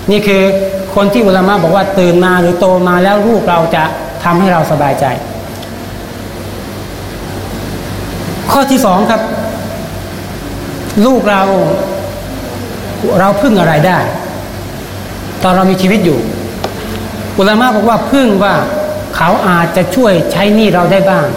นี่คือคนที่อุลามะบอกว่าตื่นมาหรือโตมาแล้วลูกเราจะทำให้เราสบายใจข้อที่สองครับลูกเราพึ่งอะไรได้ตอนเรามีชีวิตอยู่อุลามะบอกว่าพึ่งว่าเขาอาจจะช่วยใช้หนี้เราได้บ้าง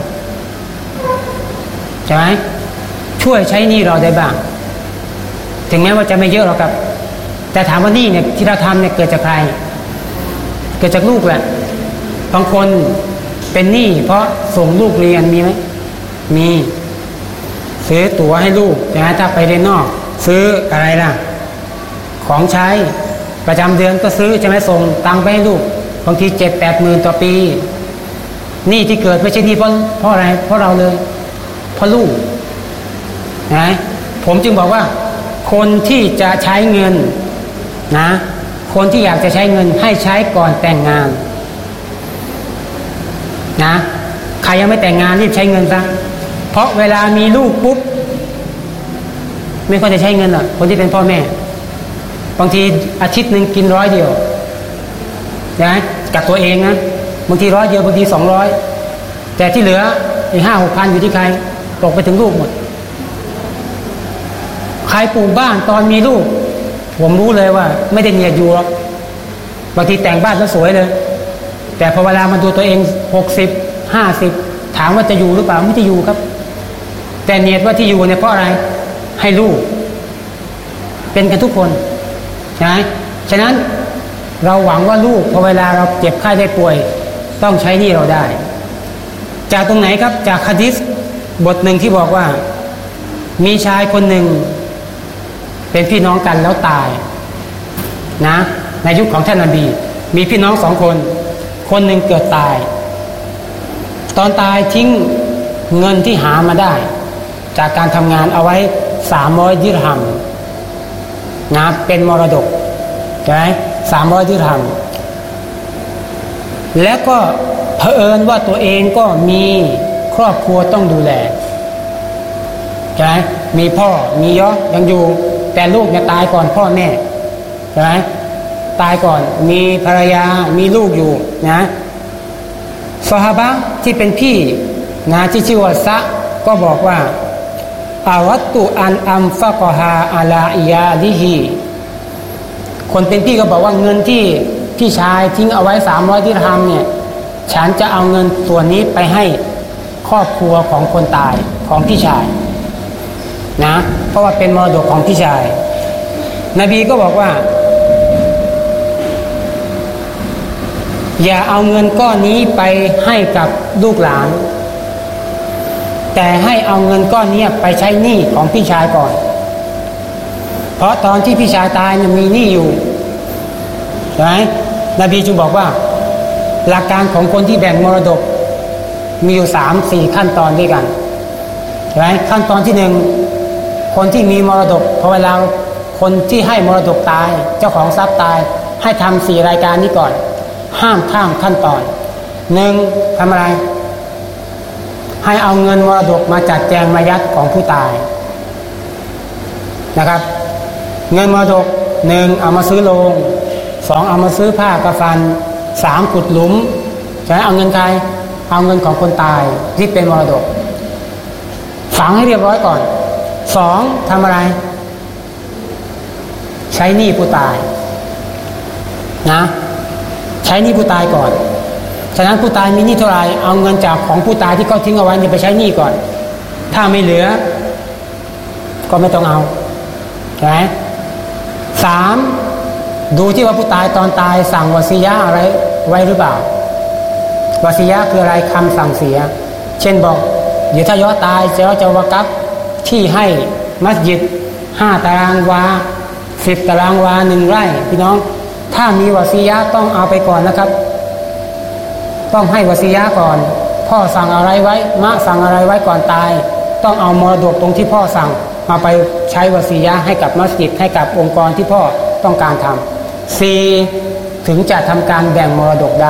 ใช่ไหมช่วยใช้หนี้เราได้บ้างถึงแม้ว่าจะไม่เยอะหรอกครับแต่ถามว่าหนี้เนี่ยที่เราทำเนี่ยเกิดจากใครเกิดจากลูกแหละบางคนเป็นหนี้เพราะส่งลูกเรียนมีไหมมีซื้อตั๋วให้ลูกนะถ้าไปเรียนนอกซื้ออะไรล่ะของใช้ประจำเดือนก็ซื้อใช่ไหมส่งตังค์ไปให้ลูกบางที7-8 หมื่นต่อปีหนี้ที่เกิดไม่ใช่หนี้เพราะอะไรเพราะเราเลยเพราะลูกนะผมจึงบอกว่าคนที่จะใช้เงินนะคนที่อยากจะใช้เงินให้ใช้ก่อนแต่งงานนะใครยังไม่แต่งงานรีบใช้เงินซะเพราะเวลามีลูกปุ๊บไม่ค่อยจะใช้เงินหรอกคนที่เป็นพ่อแม่บางทีอาทิตย์หนึ่งกิน100เดียวนะกับตัวเองนะบางที100เดียวบางที200แต่ที่เหลืออีก5-6 พันอยู่ที่ใครตกไปถึงลูกหมดใครปลูกบ้านตอนมีลูกผมรู้เลยว่าไม่ได้เนียดอยู่หรอกบางทีแต่งบ้านแล้วสวยเลยแต่พอเวลามาดูตัวเอง60-50ถามว่าจะอยู่หรือเปล่าไม่ได้อยู่ครับแต่เนียดว่าที่อยู่เนี่ยเพราะอะไรให้ลูกเป็นกันทุกคนใช่ไหมฉะนั้นเราหวังว่าลูกพอเวลาเราเจ็บไข้ได้ป่วยต้องใช้หนี้เราได้จากตรงไหนครับจากหะดีษบทหนึ่งที่บอกว่ามีชายคนหนึ่งเป็นพี่น้องกันแล้วตายนะในยุคของท่านนบีมีพี่น้อง2 คนคนหนึ่งเกิดตายตอนตายทิ้งเงินที่หามาได้จากการทำงานเอาไว้300 ดิรฮัมนะเป็นมรดกใช่ไหม300 ดิรฮัมแล้วก็เผอิญว่าตัวเองก็มีครอบครัวต้องดูแลใช่ไหมมีพ่อมีย่อยังอยู่แต่ลูกเนี่ยตายก่อนพ่อแม่ใช่ไหมตายก่อนมีภรรยามีลูกอยู่นะซอฮาบะห์ที่เป็นพี่นะที่ชื่อว่าซะก็บอกว่าอาวัตตุอันอัมฟะกอฮาอาลาอิยาลิฮีคนเป็นพี่ก็บอกว่าเงินที่พี่ชายทิ้งเอาไว้300 ดิรฮัมเนี่ยฉันจะเอาเงินส่วนนี้ไปให้ครอบครัวของคนตายของพี่ชายนะเพราะว่าเป็นมรดกของพี่ชายนบีก็บอกว่าอย่าเอาเงินก้อนนี้ไปให้กับลูกหลานแต่ให้เอาเงินก้อนนี้ไปใช้หนี้ของพี่ชายก่อนเพราะตอนที่พี่ชายตายเนี่ยมีหนี้อยู่ใช่ไหมนบีจึงบอกว่าหลักการของคนที่แบ่งมรดกมีอยู่ 3-4 ขั้นตอนด้วยกันใช่ไหมขั้นตอนที่1คนที่มีมรดกพอเวลาคนที่ให้มรดกตายเจ้าของทรัพย์ตายให้ทำ4 รายการนี้ก่อนห้ามข้ามขั้นตอน1ทำอะไรให้เอาเงินมรดกมาจัดแจงมายัดของผู้ตายนะครับเงินมรดก1เอามาซื้อโลง2เอามาซื้อผ้ากฟัน3ขุดหลุมใช่เอาเงินใครเอาเงินของคนตายที่เป็นมรดกฝังให้เรียบร้อยก่อน2ทำอะไรใช้หนี้ผู้ตายนะใช้หนี้ผู้ตายก่อนฉะนั้นผู้ตายมีหนี้เท่าไหร่เอาเงินจากของผู้ตายที่เขาทิ้งเอาไว้นี่ไปใช้หนี้ก่อนถ้าไม่เหลือก็ไม่ต้องเอาใช่ไหม3ดูที่ว่าผู้ตายตอนตายสั่งวะซียะห์อะไรไว้หรือเปล่าวะซียะห์คืออะไรคำสั่งเสียเช่นบอกเดี๋ยวถ้าย้อตายจะวะกัฟที่ให้มัสยิด5 ตารางวา10 ตารางวา1 ไร่พี่น้องถ้ามีวะซียะห์ต้องเอาไปก่อนนะครับต้องให้วะซียะห์ก่อนพ่อสั่งอะไรไว้มะสั่งอะไรไว้ก่อนตายต้องเอามรดกตรงที่พ่อสั่งมาไปใช้วะซียะห์ให้กับมัสยิดให้กับองค์กรที่พ่อต้องการทำ4ถึงจะทำการแบ่งมรดกได้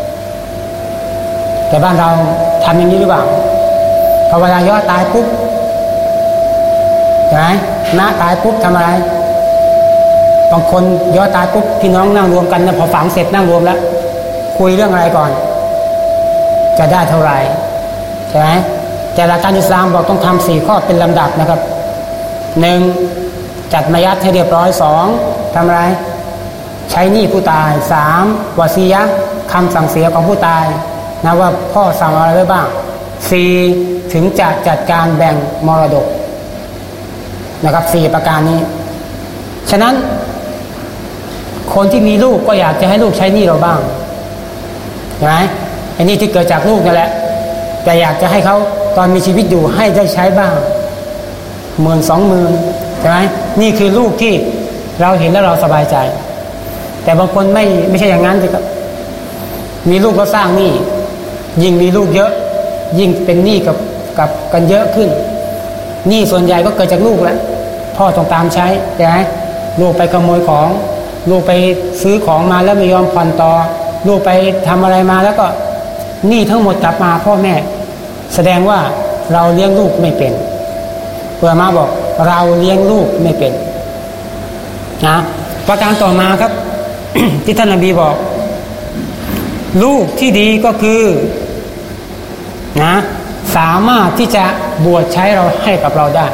แต่บ้านเราทำอย่างนี้หรือเปล่าพอเวลาย่อตายปุ๊บใช่ไหมน้าตายปุ๊บทำอะไรบางคนย่อตายปุ๊บพี่น้องนั่งรวมกันนะพอฝังเสร็จนั่งรวมแล้วคุยเรื่องอะไรก่อนจะได้เท่าไหร่ใช่ไหมแต่หลักการอิสลามบอกต้องทำ4 ข้อเป็นลำดับนะครับ 1. จัดมัยัดให้เรียบร้อย 2. ทำอะไรใช้หนี้ผู้ตาย 3. วาซียะห์คำสั่งเสียของผู้ตายนะว่าพ่อสั่งอะไรไว้บ้าง 4. ถึงจะจัดการแบ่งมรดกนะครับ4 ประการนี้ฉะนั้นคนที่มีลูกก็อยากจะให้ลูกใช้หนี้เราบ้างใช่ไหมอันนี้ที่เกิดจากลูกนั่นแหละแต่อยากจะให้เขาตอนมีชีวิตอยู่ให้ได้ใช้บ้าง10,000-20,000ใช่ไหมนี่คือลูกที่เราเห็นแล้วเราสบายใจแต่บางคนไม่ใช่อย่างนั้นสิครับมีลูกก็สร้างหนี้ยิ่งมีลูกเยอะยิ่งเป็นหนี้กับกันเยอะขึ้นหนี้ส่วนใหญ่ก็เกิดจากลูกแหละพ่อต้องตามใช้ใช่ไหมลูกไปขโมยของลูกไปซื้อของมาแล้วไม่ยอมผ่อนต่อลูกไปทำอะไรมาแล้วก็หนี้ทั้งหมดกลับมาพ่อแม่แสดงว่าเราเลี้ยงลูกไม่เป็นเพื่อมาบอกเราเลี้ยงลูกไม่เป็นนะประการต่อมาครับ ที่ท่านนบีบอกลูกที่ดีก็คือนะสามารถที่จะบวชใช้เราให้กับเราได้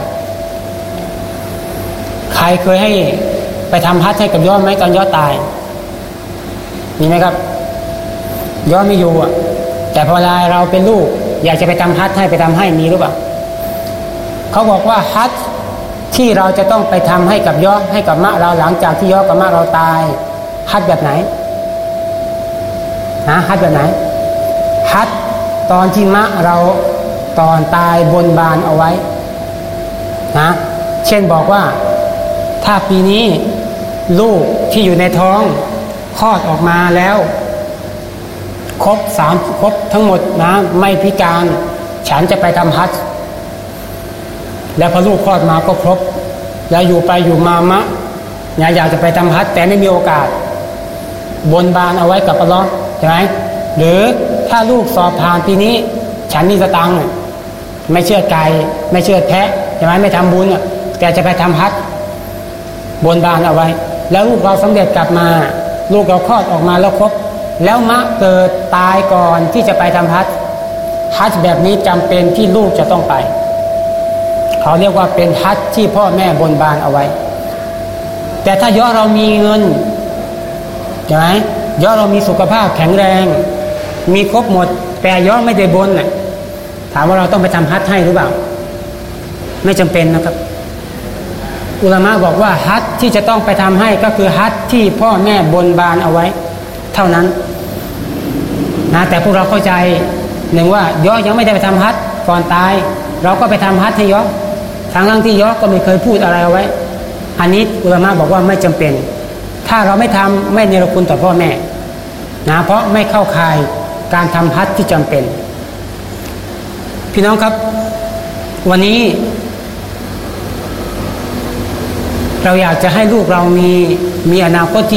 ใครเคยให้ไปทำฮัจญ์ให้กับย่อไหมตอนย่อตายมีไหมครับย่อไม่อยู่อ่ะแต่พอเวลาเราเป็นลูกอยากจะไปทำฮัจญ์ให้ไปทำให้มีหรือเปล่าเขาบอกว่าฮัจญ์ที่เราจะต้องไปทำให้กับย่อให้กับมะเราหลังจากที่ย่อกับมะเราตายฮัจญ์แบบไหนฮัจญ์แบบไหนฮัจญ์ตอนที่มะเราตอนตายบนบานเอาไว้นะเช่นบอกว่าถ้าปีนี้ลูกที่อยู่ในท้องคลอดออกมาแล้วครบทั้งหมดนะไม่พิการฉันจะไปทำฮัจญ์แล้วพอลูกคลอดมาก็ครบแล้วอยู่ไปอยู่มามะอยากจะไปทำฮัจญ์แต่ไม่มีโอกาสบนบานเอาไว้กับอัลเลาะห์ใช่ไหมหรือถ้าลูกสอบผ่านปีนี้ฉันมีสตังค์ไม่เชื่อไก่ไม่เชื่อแพะใช่ไหมไม่ทำบุญแต่จะไปทำฮัจญ์บนบานเอาไว้แล้วลูกเราสำเร็จกลับมาลูกเราคลอดออกมาแล้วครบแล้วมะเกิดตายก่อนที่จะไปทำฮัจญ์แบบนี้จำเป็นที่ลูกจะต้องไปเขาเรียกว่าเป็นฮัจญ์ที่พ่อแม่บนบานเอาไว้แต่ถ้าย่อเรามีเงินใช่ไหมย่อเรามีสุขภาพแข็งแรงมีครบหมดแต่ย่อไม่ได้บนน่ะถามว่าเราต้องไปทำฮัจญ์ให้หรือเปล่าไม่จำเป็นนะครับอุลามะบอกว่าฮัจญ์ที่จะต้องไปทำให้ก็คือฮัจญ์ที่พ่อแม่บนบานเอาไว้เท่านั้นนะแต่พวกเราเข้าใจหนึ่งว่าย่อยังไม่ได้ไปทำฮัจญ์ก่อนตายเราก็ไปทำฮัจญ์ให้ย่อทั้งที่ย่อก็ไม่เคยพูดอะไรเอาไว้อันนี้อุลามะบอกว่าไม่จำเป็นถ้าเราไม่ทำไม่เนรคุณต่อพ่อแม่นะเพราะไม่เข้าข่ายการทำฮัจญ์ที่จำเป็นพี่น้องครับวันนี้เราอยากจะให้ลูกเรามีอนาคตที่